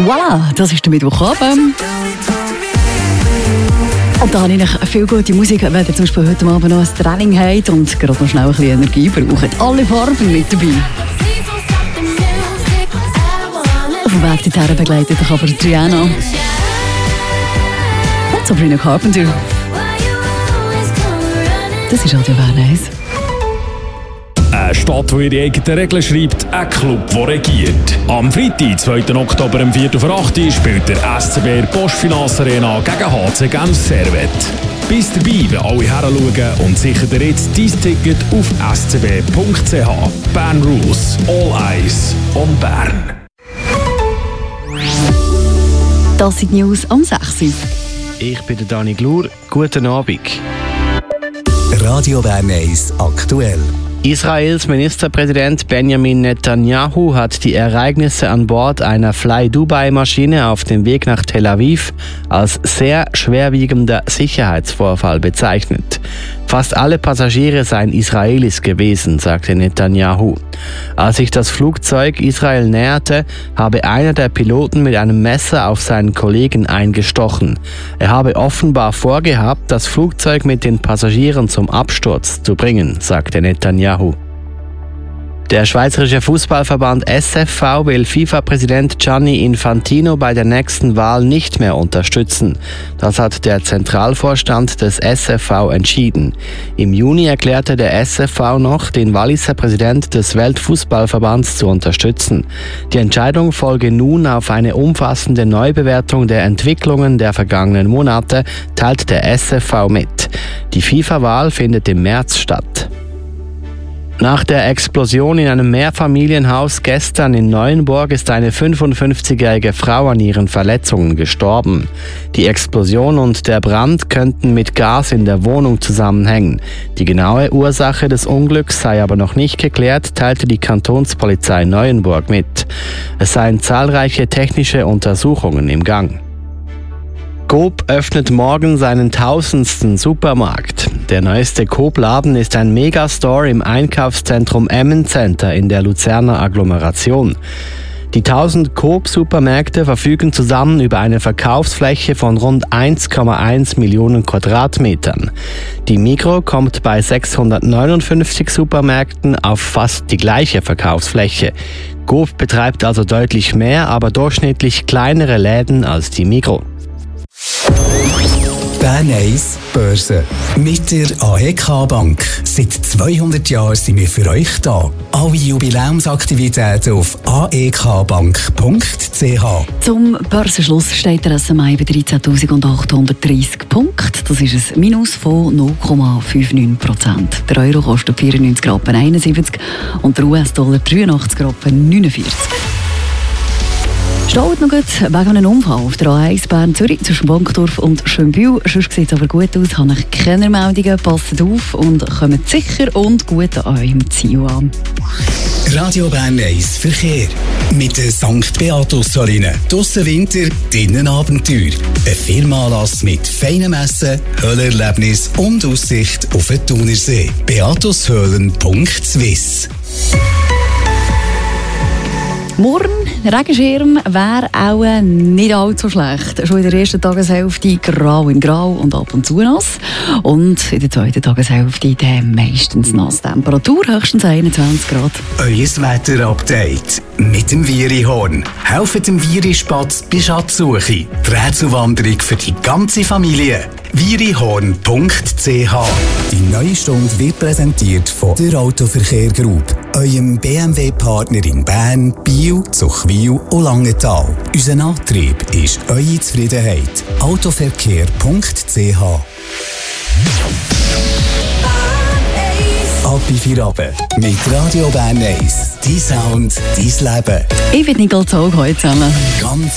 Voilà, das ist der Mittwochabend. Und da habe ich noch viel gute Musik, wenn ihr zum Beispiel heute Abend noch ein Training habt und gerade noch schnell ein bisschen Energie braucht. Alle Farben mit dabei. Auf dem Weg dorthin begleitet euch aber Rihanna. Und Sabrina Carpenter. Das ist Radio Bern 1. Eine Stadt, die ihre eigenen Regeln schreibt, ein Club, der regiert. Am Freitag, 2. Oktober um 4:08 spielt der SCB Postfinance Arena gegen HC Genf Servette. Bist dabei, wenn alle heranschauen und sicher dir jetzt dein Ticket auf scb.ch. Bern Rules, all eyes on Bern. Das sind die News am 6. Ich bin der Dani Glur. Guten Abend. Radio Bern 1 aktuell. Israels Ministerpräsident Benjamin Netanyahu hat die Ereignisse an Bord einer Fly-Dubai-Maschine auf dem Weg nach Tel Aviv als sehr schwerwiegender Sicherheitsvorfall bezeichnet. Fast alle Passagiere seien Israelis gewesen, sagte Netanyahu. Als sich das Flugzeug Israel näherte, habe einer der Piloten mit einem Messer auf seinen Kollegen eingestochen. Er habe offenbar vorgehabt, das Flugzeug mit den Passagieren zum Absturz zu bringen, sagte Netanyahu. Der Schweizerische Fußballverband SFV will FIFA-Präsident Gianni Infantino bei der nächsten Wahl nicht mehr unterstützen. Das hat der Zentralvorstand des SFV entschieden. Im Juni erklärte der SFV noch, den Walliser Präsident des Weltfußballverbands zu unterstützen. Die Entscheidung folge nun auf eine umfassende Neubewertung der Entwicklungen der vergangenen Monate, teilt der SFV mit. Die FIFA-Wahl findet im März statt. Nach der Explosion in einem Mehrfamilienhaus gestern in Neuenburg ist eine 55-jährige Frau an ihren Verletzungen gestorben. Die Explosion und der Brand könnten mit Gas in der Wohnung zusammenhängen. Die genaue Ursache des Unglücks sei aber noch nicht geklärt, teilte die Kantonspolizei Neuenburg mit. Es seien zahlreiche technische Untersuchungen im Gang. Coop öffnet morgen seinen 1000. Supermarkt. Der neueste Coop-Laden ist ein Megastore im Einkaufszentrum Emmen Center in der Luzerner Agglomeration. Die 1000 Coop-Supermärkte verfügen zusammen über eine Verkaufsfläche von rund 1,1 Millionen Quadratmetern. Die Migros kommt bei 659 Supermärkten auf fast die gleiche Verkaufsfläche. Coop betreibt also deutlich mehr, aber durchschnittlich kleinere Läden als die Migros. Bern 1 Börse. Mit der AEK Bank. Seit 200 Jahren sind wir für euch da. Alle Jubiläumsaktivitäten auf aekbank.ch. Zum Börsenschluss steht der SMI bei 13.830 Punkten. Das ist ein Minus von 0,59%. Der Euro kostet 94,71 Rappen und der US-Dollar 83,49 Rappen. Staut noch gut wegen einem Unfall auf der A1 Bern-Zürich zwischen Bankdorf und Schönbühl. Sonst sieht es aber gut aus, habe ich keine Meldungen, passt auf und kommt sicher und gut an eurem Ziel an. Radio Bern 1 Verkehr. Mit der St. Beatus-Saline. Draussen Winter, drinnen Abenteuer. Ein Firmenanlass mit feinem Essen, Höhlerlebnis und Aussicht auf den Thunersee. beatushöhlen.swiss. Morgen Regenschirm wäre auch nicht allzu schlecht. Schon in der ersten Tageshälfte grau in grau und ab und zu nass. Und in der zweiten Tageshälfte dann meistens nass. Temperatur höchstens 21 Grad. Euer Wetter-Update mit dem Virihorn. Helft dem Virispatz bei Schatzsuche. Die Rätselwanderung für die ganze Familie. virihorn.ch. Die neue Stunde wird präsentiert von der Autoverkehr Group, eurem BMW-Partner in Bern, Biel, Zuchwil und Langenthal. Unser Antrieb ist eure Zufriedenheit. Autoverkehr.ch. Ab in Feierabend mit Radio Bern 1. Dein Sound, dein Leben. Ich bin Nicole Zog heute zusammen. Ganz